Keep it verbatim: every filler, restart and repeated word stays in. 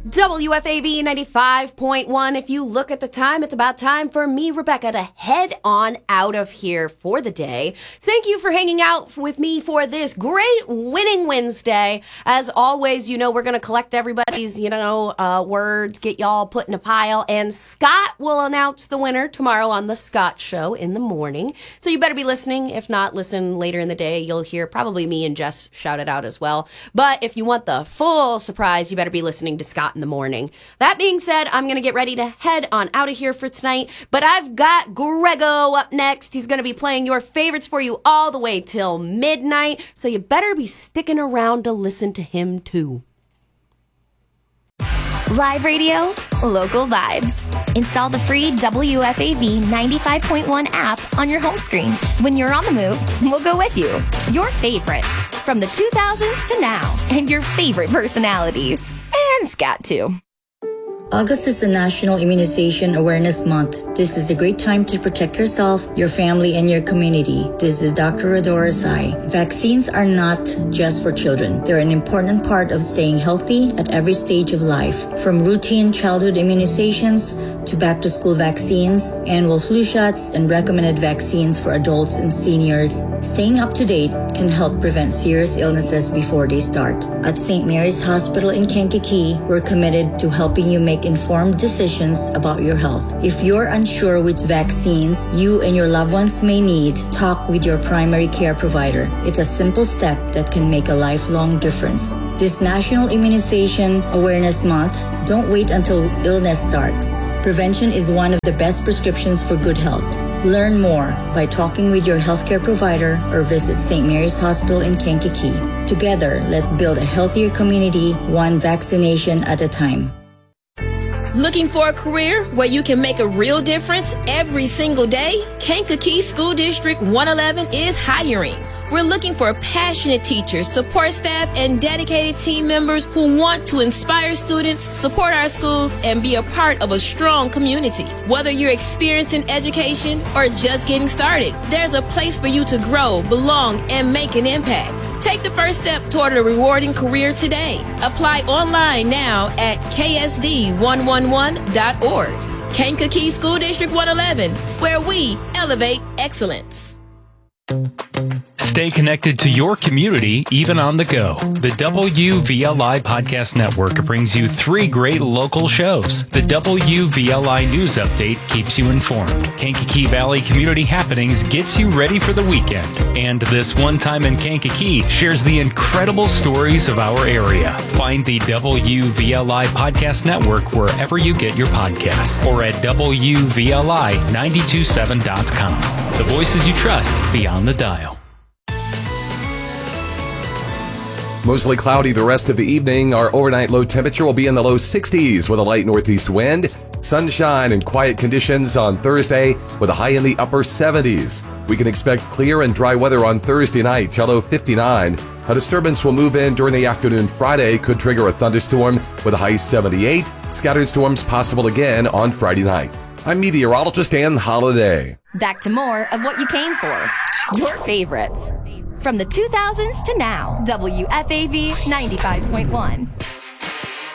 W F A V ninety-five point one. If you look at the time, it's about time for me, Rebecca, to head on out of here for the day. Thank you for hanging out with me for this great Winning Wednesday. As always, you know, we're going to collect everybody's, you know, uh, words, get y'all put in a pile, and Scott will announce the winner tomorrow on The Scott Show in the morning. So you better be listening. If not, listen later in the day. You'll hear probably me and Jess shout it out as well. But if you want the full surprise, you better be listening to Scott in the morning. That being said, I'm going to get ready to head on out of here for tonight, but I've got Grego up next. He's going to be playing your favorites for you all the way till midnight, so you better be sticking around to listen to him too. Live radio, local vibes. Install the free W F A V ninety-five point one app on your home screen. When you're on the move, we'll go with you. Your favorites from the two thousands to now, and your favorite personalities. And Scott, too. August is the National Immunization Awareness Month. This is a great time to protect yourself, your family, and your community. This is Doctor Rodora Sai. Vaccines are not just for children. They're an important part of staying healthy at every stage of life. From routine childhood immunizations to back-to-school vaccines, annual flu shots, and recommended vaccines for adults and seniors, staying up to date can help prevent serious illnesses before they start. At Saint Mary's Hospital in Kankakee, we're committed to helping you make informed decisions about your health. If you're unsure which vaccines you and your loved ones may need, talk with your primary care provider. It's a simple step that can make a lifelong difference. This National Immunization Awareness Month, don't wait until illness starts. Prevention is one of the best prescriptions for good health. Learn more by talking with your healthcare provider or visit Saint Mary's Hospital in Kankakee. Together, let's build a healthier community, one vaccination at a time. Looking for a career where you can make a real difference every single day? Kankakee School District one eleven is hiring. We're looking for passionate teachers, support staff, and dedicated team members who want to inspire students, support our schools, and be a part of a strong community. Whether you're experienced in education or just getting started, there's a place for you to grow, belong, and make an impact. Take the first step toward a rewarding career today. Apply online now at K S D one eleven dot org. Kankakee School District one eleven, where we elevate excellence. Stay connected to your community, even on the go. The W V L I Podcast Network brings you three great local shows. The W V L I News Update keeps you informed. Kankakee Valley Community Happenings gets you ready for the weekend. And This One Time in Kankakee shares the incredible stories of our area. Find the W V L I Podcast Network wherever you get your podcasts or at W V L I nine two seven dot com. The voices you trust beyond the dial. Mostly cloudy the rest of the evening. Our overnight low temperature will be in the low sixties with a light northeast wind. Sunshine and quiet conditions on Thursday with a high in the upper seventies. We can expect clear and dry weather on Thursday night, low fifty-nine. A disturbance will move in during the afternoon Friday, could trigger a thunderstorm with a high seventy-eight. Scattered storms possible again on Friday night. I'm meteorologist Ann Holiday. Back to more of what you came for. Your favorites. From the two thousands to now, W F A V ninety-five point one.